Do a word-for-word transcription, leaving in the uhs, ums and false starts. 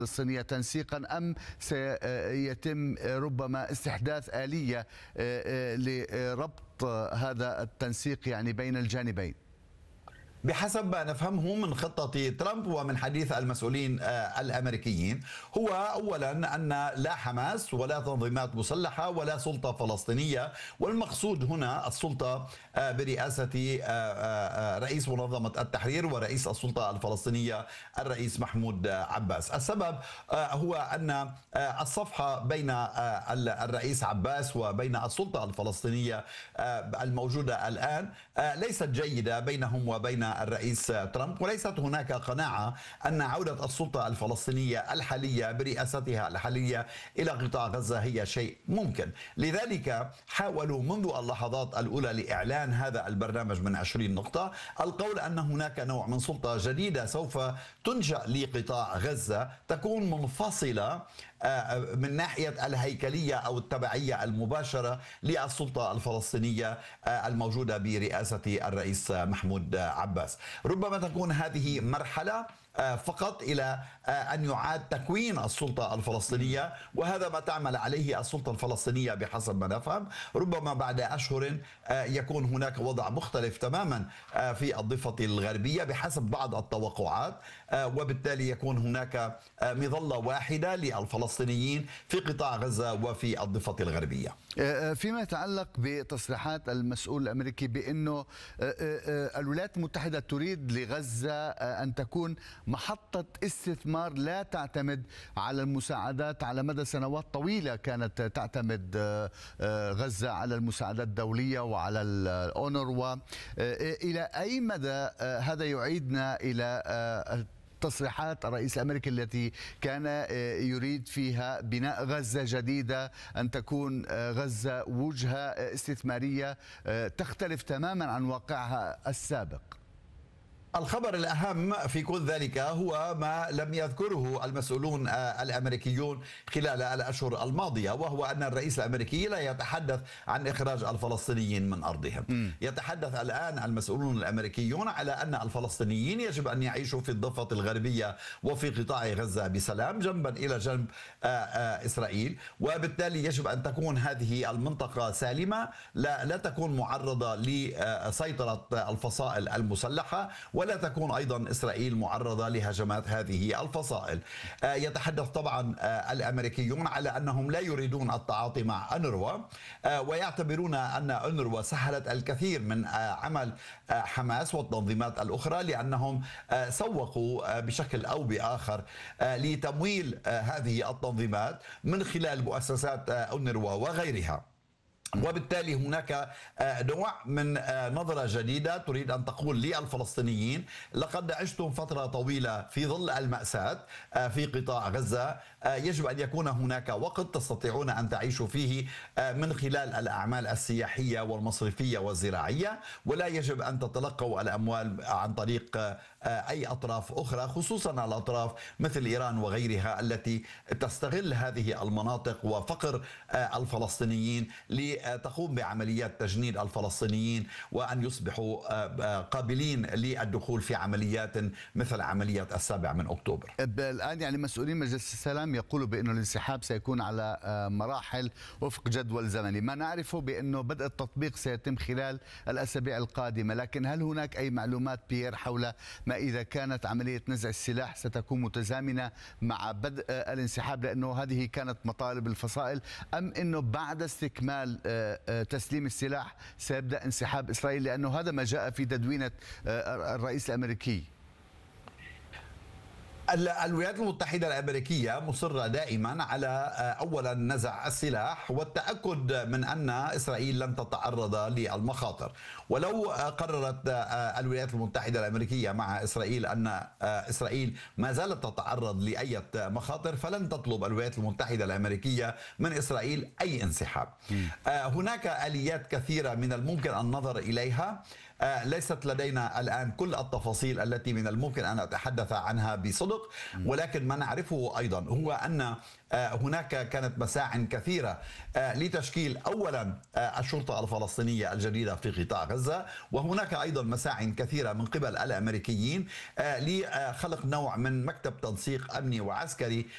الصينية تنسيقا أم سيتم ربما استحداث آلية لربط هذا التنسيق يعني بين الجانبين؟ بحسب ما نفهمه من خطة ترامب ومن حديث المسؤولين الأمريكيين، هو أولا أن لا حماس ولا تنظيمات مسلحة ولا سلطة فلسطينية، والمقصود هنا السلطة برئاسة رئيس منظمة التحرير ورئيس السلطة الفلسطينية الرئيس محمود عباس. السبب هو أن الصفحة بين الرئيس عباس وبين السلطة الفلسطينية الموجودة الآن ليست جيدة بينهم وبين الرئيس ترامب، وليست هناك قناعة أن عودة السلطة الفلسطينية الحالية برئاستها الحالية إلى قطاع غزة هي شيء ممكن. لذلك حاولوا منذ اللحظات الأولى لإعلان هذا البرنامج من عشرين نقطة القول أن هناك نوع من سلطة جديدة سوف تنشأ لقطاع غزة، تكون منفصلة من ناحية الهيكلية أو التبعية المباشرة للسلطة الفلسطينية الموجودة برئاسة الرئيس محمود عباس. ربما تكون هذه مرحلة فقط إلى أن يعاد تكوين السلطة الفلسطينية، وهذا ما تعمل عليه السلطة الفلسطينية بحسب ما نفهم. ربما بعد أشهر يكون هناك وضع مختلف تماما في الضفة الغربية بحسب بعض التوقعات، وبالتالي يكون هناك مظلة واحدة للفلسطينيين في قطاع غزة وفي الضفة الغربية. فيما يتعلق بتصريحات المسؤول الأمريكي بأنه الولايات المتحدة تريد لغزة أن تكون محطة استثمار لا تعتمد على المساعدات على مدى سنوات طويلة، كانت تعتمد غزة على المساعدات الدولية وعلى الأونروا. إلى أي مدى هذا يعيدنا إلى تصريحات الرئيس الأمريكي التي كان يريد فيها بناء غزة جديدة، أن تكون غزة وجهة استثمارية تختلف تماما عن واقعها السابق؟ الخبر الأهم في كل ذلك هو ما لم يذكره المسؤولون الأمريكيون خلال الأشهر الماضية، وهو أن الرئيس الأمريكي لا يتحدث عن إخراج الفلسطينيين من أرضهم. م. يتحدث الآن المسؤولون الأمريكيون على أن الفلسطينيين يجب أن يعيشوا في الضفة الغربية وفي قطاع غزة بسلام جنبا إلى جنب إسرائيل، وبالتالي يجب أن تكون هذه المنطقة سالمة، لا, لا تكون معرضة لسيطرة الفصائل المسلحة، ولا تكون أيضا إسرائيل معرضة لهجمات هذه الفصائل. يتحدث طبعا الأمريكيون على أنهم لا يريدون التعاطي مع أونروا، ويعتبرون أن أونروا سهلت الكثير من عمل حماس والتنظيمات الأخرى، لأنهم سوقوا بشكل أو بآخر لتمويل هذه التنظيمات من خلال مؤسسات أونروا وغيرها. وبالتالي هناك نوع من نظرة جديدة تريد أن تقول للفلسطينيين لقد عشتم فترة طويلة في ظل المأساة في قطاع غزة، يجب أن يكون هناك وقت تستطيعون أن تعيشوا فيه من خلال الأعمال السياحية والمصرفية والزراعية، ولا يجب أن تتلقوا الأموال عن طريق أي أطراف أخرى، خصوصا الأطراف مثل إيران وغيرها التي تستغل هذه المناطق وفقر الفلسطينيين تقوم بعمليات تجنيد الفلسطينيين وأن يصبحوا قابلين للدخول في عمليات مثل عملية السابع من أكتوبر. الآن يعني مسؤولين مجلس السلام يقولوا بأن الانسحاب سيكون على مراحل وفق جدول زمني، ما نعرفه بأنه بدء التطبيق سيتم خلال الأسابيع القادمة، لكن هل هناك أي معلومات بيير حول ما إذا كانت عملية نزع السلاح ستكون متزامنة مع بدء الانسحاب، لأنه هذه كانت مطالب الفصائل، أم أنه بعد استكمال تسليم السلاح سيبدأ انسحاب إسرائيل، لأنه هذا ما جاء في تدوينة الرئيس الأمريكي؟ الولايات المتحدة الأمريكية مصرة دائما على أولا نزع السلاح والتأكد من أن إسرائيل لن تتعرض للمخاطر. ولو قررت الولايات المتحدة الأمريكية مع إسرائيل أن إسرائيل ما زالت تتعرض لأي مخاطر فلن تطلب الولايات المتحدة الأمريكية من إسرائيل أي انسحاب. هناك آليات كثيرة من الممكن النظر إليها، ليست لدينا الآن كل التفاصيل التي من الممكن أن أتحدث عنها بصدق، ولكن ما نعرفه أيضا هو أن هناك كانت مساع كثيرة لتشكيل أولا الشرطة الفلسطينية الجديدة في قطاع غزة، وهناك أيضا مساع كثيرة من قبل الأمريكيين لخلق نوع من مكتب تنسيق أمني وعسكري